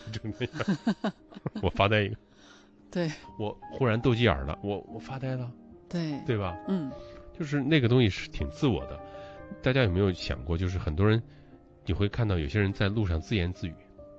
整天我发呆一个， 对， 我忽然斗鸡眼了，我发呆了，对吧？就是那个东西是挺自我的。大家有没有想过，就是很多人你会看到有些人在路上自言自语，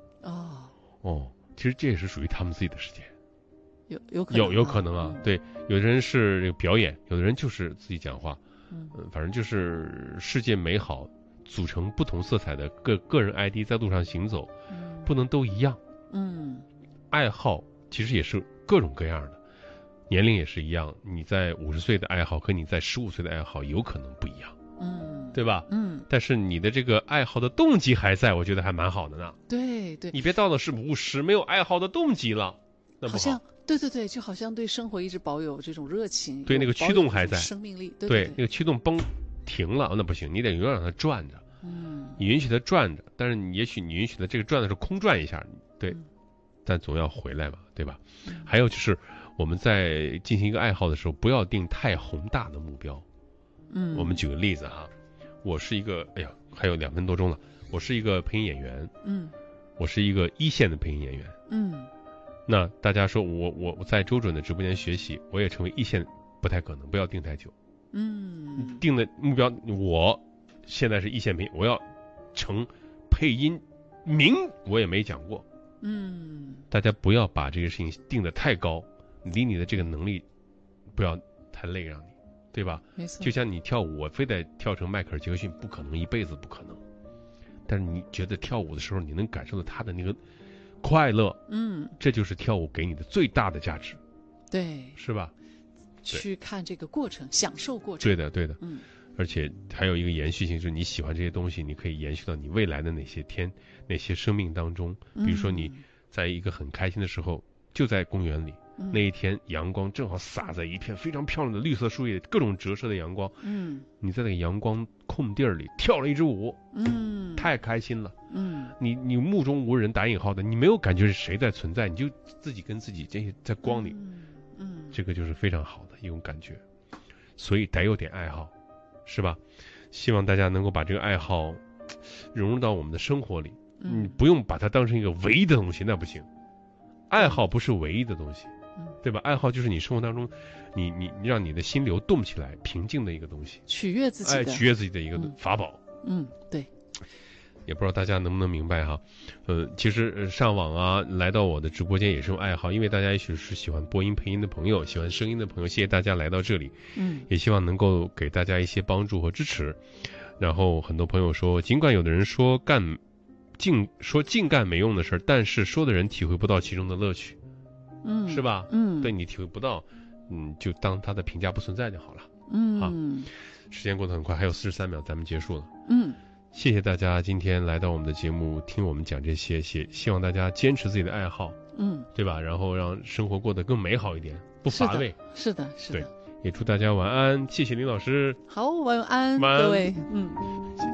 其实这也是属于他们自己的时间。有可能啊，对，有的人是这个表演，有的人就是自己讲话，反正就是世界美好组成不同色彩的个人 ID 在路上行走，不能都一样。爱好其实也是各种各样的，年龄也是一样，你在50岁的爱好和你在15岁的爱好有可能不一样，对吧？但是你的这个爱好的动机还在，我觉得还蛮好的呢。 对， 你别到了是50没有爱好的动机了，那不好。 好像对，就好像对生活一直保有这种热情， 对，那个驱动还在， 生命力， 对，那个驱动崩停了，那不行，你得永远让它转着。你允许它转着，但是也许你允许它这个转的时候空转一下，对，但总要回来嘛，对吧？还有就是我们在进行一个爱好的时候，不要定太宏大的目标。我们举个例子啊，我是一个，哎呀，还有2分多钟了，我是一个配音演员，我是一个1线的配音演员，那大家说我在周准的直播间学习，我也成为1线不太可能，不要定太久。定的目标，我现在是1线配音，我要成配音名，我也没讲过。大家不要把这个事情定得太高，离你的这个能力不要太累，让你，对吧？ 没错。 就像你跳舞，我非得跳成迈克尔·杰克逊，不可能，一辈子不可能。但是你觉得跳舞的时候，你能感受到他的那个快乐，这就是跳舞给你的最大的价值， 对， 是吧？ 去看这个过程，享受过程。 对的，而且还有一个延续性，就是你喜欢这些东西，你可以延续到你未来的哪些生命当中。比如说你在一个很开心的时候，就在公园里，那一天阳光正好洒在一片非常漂亮的绿色树叶，各种折射的阳光，你在那个阳光空地儿里跳了一支舞，太开心了，你目中无人打引号的，你没有感觉是谁在存在，你就自己跟自己这些在光里，这个就是非常好的一种感觉，所以得有点爱好，是吧？希望大家能够把这个爱好融入到我们的生活里，你不用把它当成一个唯一的东西，那不行。爱好不是唯一的东西，对吧？爱好就是你生活当中，你让你的心流动起来、平静的一个东西， 取悦自己的， 取悦自己的一个法宝。 对。 也不知道大家能不能明白哈，其实上网啊，来到我的直播间也是种爱好，因为大家也许是喜欢播音配音的朋友，喜欢声音的朋友，谢谢大家来到这里，也希望能够给大家一些帮助和支持。然后很多朋友说，尽管有的人说净干没用的事儿，但是说的人体会不到其中的乐趣，是吧？对，你体会不到，就当他的评价不存在就好了。好，时间过得很快，还有43秒，咱们结束了。谢谢大家今天来到我们的节目，听我们讲这些，希望大家坚持自己的爱好，对吧？然后让生活过得更美好一点，不乏味。 是的。 对，也祝大家晚安，谢谢林老师。 好，晚安， 晚安各位。 谢谢。